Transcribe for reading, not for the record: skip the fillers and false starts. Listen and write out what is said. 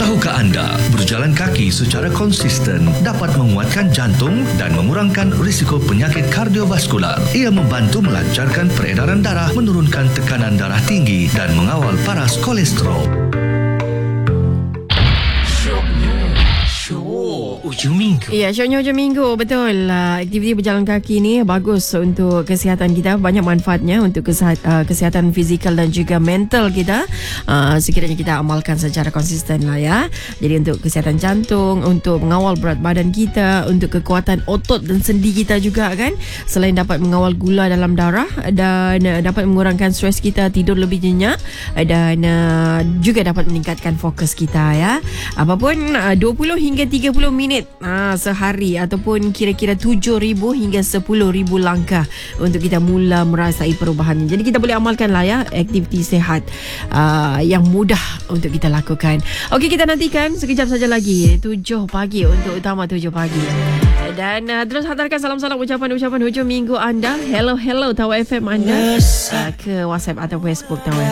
Tahukah anda, berjalan kaki secara konsisten dapat menguatkan jantung dan mengurangkan risiko penyakit kardiovaskular. Ia membantu melancarkan peredaran darah, menurunkan tekanan darah tinggi dan mengawal paras kolesterol. Hujung minggu. Ya, syoknya hujung minggu. Betul. Aktiviti berjalan kaki ni bagus untuk kesihatan kita. Banyak manfaatnya untuk kesihatan fizikal dan juga mental kita. Sekiranya kita amalkan secara konsisten lah ya. Jadi untuk kesihatan jantung, untuk mengawal berat badan kita, untuk kekuatan otot dan sendi kita juga kan. Selain dapat mengawal gula dalam darah dan dapat mengurangkan stres kita, tidur lebih nyenyak dan juga dapat meningkatkan fokus kita ya. Apapun 20 hingga 30 minit sehari ataupun kira-kira 7,000 hingga 10,000 langkah untuk kita mula merasai perubahan. Jadi kita boleh amalkan lah ya aktiviti sihat yang mudah untuk kita lakukan. Okey, kita nantikan sekejap saja lagi 7 pagi untuk Utama 7 pagi. Dan terus hantarkan salam-salam ucapan-ucapan hujung minggu anda. Hello Tawa FM anda ke WhatsApp atau Facebook Tawa.